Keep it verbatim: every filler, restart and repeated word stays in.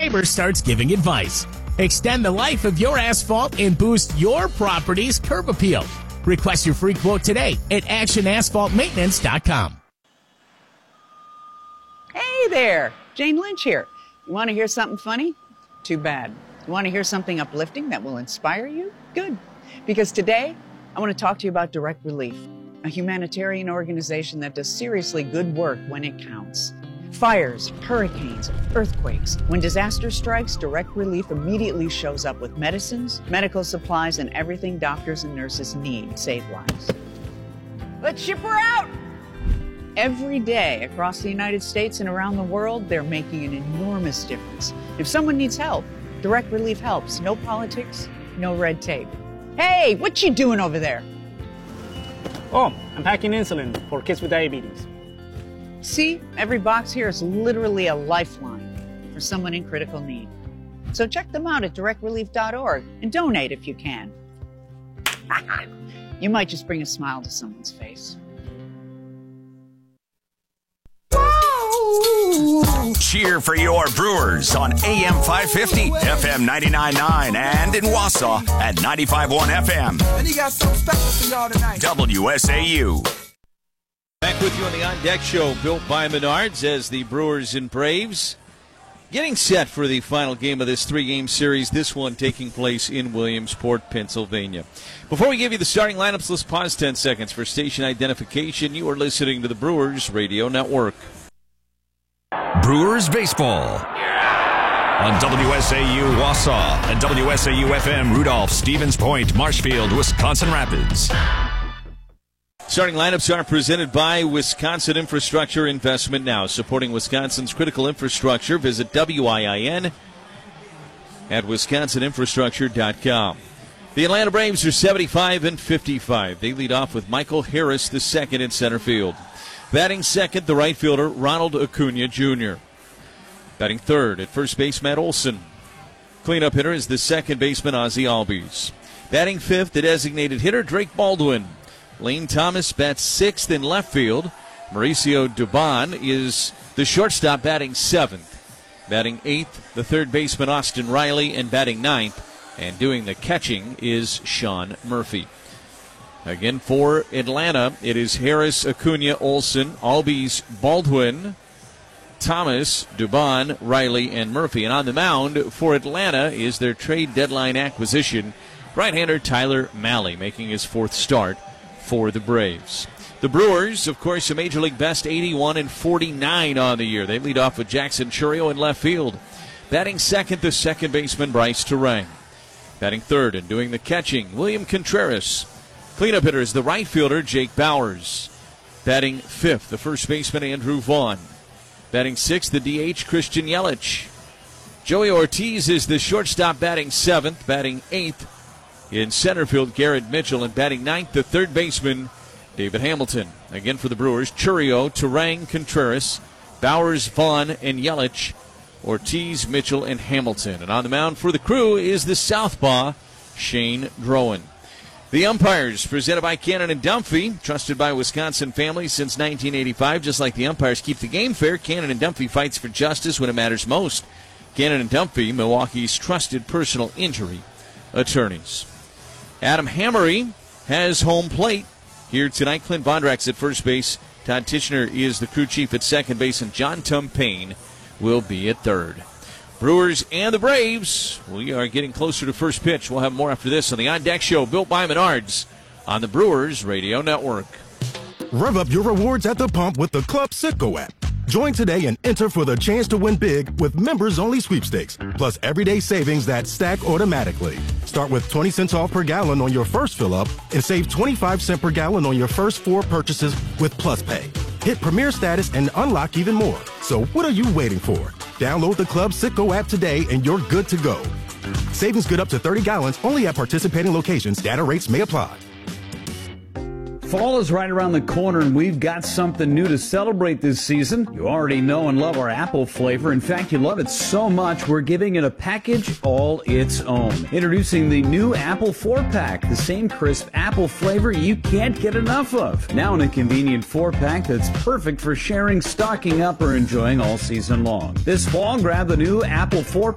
neighbor starts giving advice. Extend the life of your asphalt and boost your property's curb appeal. Request your free quote today at action asphalt maintenance dot com. Hey there, Jane Lynch here. You want to hear something funny? Too bad. You want to hear something uplifting that will inspire you? Good. Because today, I want to talk to you about Direct Relief, a humanitarian organization that does seriously good work when it counts. Fires, hurricanes, earthquakes. When disaster strikes, Direct Relief immediately shows up with medicines, medical supplies, and everything doctors and nurses need to save lives. Let's ship her out! Every day across the United States and around the world, they're making an enormous difference. If someone needs help, Direct Relief helps. No politics, no red tape. Hey, what you doing over there? Oh, I'm packing insulin for kids with diabetes. See, every box here is literally a lifeline for someone in critical need. So check them out at direct relief dot org and donate if you can. You might just bring a smile to someone's face. Cheer for your Brewers on A M five fifty, F M ninety-nine point nine, and in Wausau at ninety-five point one F M. And he got something special for y'all tonight. W S A U. Back with you on the On Deck Show, built by Menards, as the Brewers and Braves getting set for the final game of this three-game series, this one taking place in Williamsport, Pennsylvania. Before we give you the starting lineups, let's pause ten seconds for station identification. You are listening to the Brewers Radio Network. Brewers Baseball on W S A U Wausau and W S A U F M Rudolph, Stevens Point, Marshfield, Wisconsin Rapids. Starting lineups are presented by Wisconsin Infrastructure Investment Now. Supporting Wisconsin's critical infrastructure, visit W I I N at wisconsin infrastructure dot com. The Atlanta Braves are seventy-five and fifty-five. They lead off with Michael Harris, the second in center field. Batting second, the right fielder, Ronald Acuna Junior Batting third, at first base, Matt Olson. Cleanup hitter is the second baseman, Ozzie Albies. Batting fifth, the designated hitter, Drake Baldwin. Lane Thomas bats sixth in left field. Mauricio Dubon is the shortstop, batting seventh. Batting eighth, the third baseman, Austin Riley, and batting ninth, and doing the catching is Sean Murphy. Again, for Atlanta, it is Harris, Acuna, Olson, Albies, Baldwin, Thomas, Dubon, Riley, and Murphy. And on the mound for Atlanta is their trade deadline acquisition, right-hander Tyler Mahle, making his fourth start for the Braves. The Brewers, of course, a Major League best eighty-one and forty-nine on the year. They lead off with Jackson Chourio in left field. Batting second, the second baseman, Bryce Terang. Batting third and doing the catching, William Contreras. Cleanup hitter is the right fielder, Jake Bowers. Batting fifth, the first baseman, Andrew Vaughn. Batting sixth, the D H, Christian Yelich. Joey Ortiz is the shortstop, batting seventh. Batting eighth in center field, Garrett Mitchell. And batting ninth, the third baseman, David Hamilton. Again for the Brewers, Chourio, Terang, Contreras, Bowers, Vaughn, and Yelich. Ortiz, Mitchell, and Hamilton. And on the mound for the Crew is the southpaw, Shane Drowan. The umpires, presented by Cannon and Dunphy, trusted by Wisconsin families since nineteen eighty-five. Just like the umpires keep the game fair, Cannon and Dunphy fights for justice when it matters most. Cannon and Dunphy, Milwaukee's trusted personal injury attorneys. Adam Hammery has home plate here tonight. Clint Vondrack's at first base. Todd Tichenor is the crew chief at second base, and John Tumpane will be at third. Brewers and the Braves, we are getting closer to first pitch. We'll have more after this on the On Deck Show, built by Menards, on the Brewers Radio Network. Rev up your rewards at the pump with the Club Citgo app. Join today and enter for the chance to win big with members-only sweepstakes, plus everyday savings that stack automatically. Start with twenty cents off per gallon on your first fill-up and save twenty-five cents per gallon on your first four purchases with Plus Pay. Hit Premier status and unlock even more. So what are you waiting for? Download the Club Citgo app today and you're good to go. Savings good up to thirty gallons only at participating locations. Data rates may apply. Fall is right around the corner, and we've got something new to celebrate this season. You already know and love our apple flavor. In fact, you love it so much, we're giving it a package all its own. Introducing the new Apple four-pack, the same crisp apple flavor you can't get enough of. Now in a convenient four-pack that's perfect for sharing, stocking up, or enjoying all season long. This fall, grab the new Apple four-pack